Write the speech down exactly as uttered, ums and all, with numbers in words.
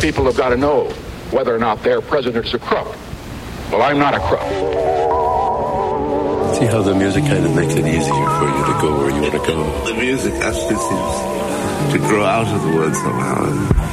people have got to know whether or not their president's a crook. Well, I'm not a crook. See how the music kind of makes it easier for you to go where you want to go. The music actually seems to grow out of the words somehow.